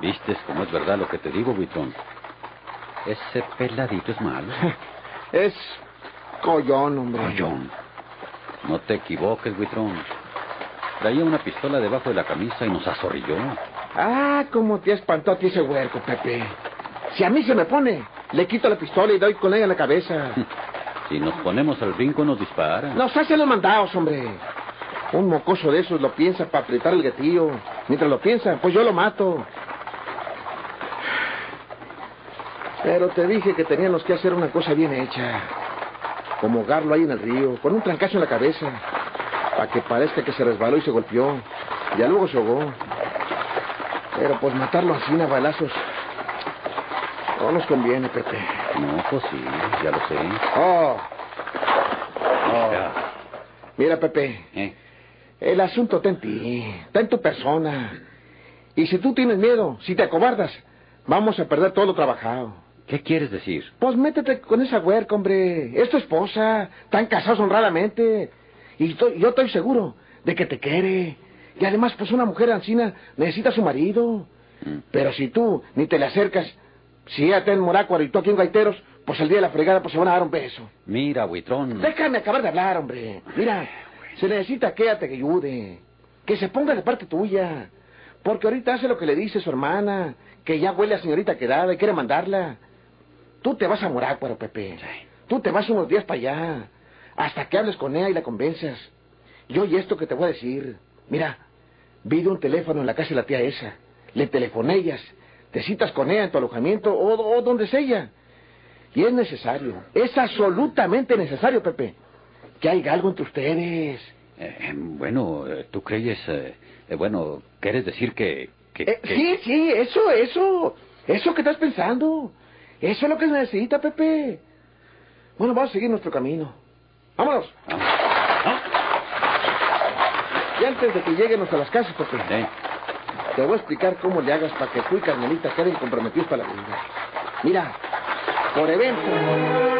¿Vistes cómo es verdad lo que te digo, Buitrón? Ese peladito es malo. Es collón, hombre. Collón. No te equivoques, Buitrón. Traía una pistola debajo de la camisa y nos azorrilló. Ah, cómo te espantó a ti ese huerco, Pepe. Si a mí se me pone, le quito la pistola y doy con ella en la cabeza. Si nos ponemos al brinco, nos dispara. Nos hacen los mandados, hombre. Un mocoso de esos lo piensa para apretar el gatillo. Mientras lo piensa, pues yo lo mato. Pero te dije que teníamos que hacer una cosa bien hecha. Como ahogarlo ahí en el río, con un trancazo en la cabeza. Para que parezca que se resbaló y se golpeó. Ya luego se ahogó. Pero pues matarlo así a balazos no nos conviene, Pepe. No, pues sí, ya lo sé. Mira, Pepe. El asunto está en ti. Está en tu persona. Y si tú tienes miedo, si te acobardas, vamos a perder todo lo trabajado. ¿Qué quieres decir? Pues métete con esa huerca, hombre. Es tu esposa. Están casados honradamente. Y yo estoy seguro de que te quiere. Y además, pues una mujer ancina necesita a su marido. Pero si tú ni te le acercas, si ella está en Morácuaro y tú aquí en Gaiteros, pues el día de la fregada pues se van a dar un beso. Mira, Buitrón. Déjame acabar de hablar, hombre. Mira, se necesita que ella te ayude. Que se ponga de parte tuya. Porque ahorita hace lo que le dice su hermana, que ya huele a señorita quedada y quiere mandarla. Tú te vas a Morácuaro, Pepe. Tú te vas unos días para allá. Hasta que hables con ella y la convenzas. Y oye esto que te voy a decir. Mira, vi de un teléfono en la casa de la tía esa. Le telefoné a ellas. Te citas con ella en tu alojamiento o donde es ella. Y es necesario, es absolutamente necesario, Pepe, que haya algo entre ustedes. Bueno, ¿tú crees, bueno, quieres decir que... Sí, eso que estás pensando. Eso es lo que se necesita, Pepe. Bueno, vamos a seguir nuestro camino. ¡Vámonos! Y antes de que lleguemos a las casas, Pepe, te voy a explicar cómo le hagas para que tú y Carmelita queden comprometidos para la vida. Mira, por evento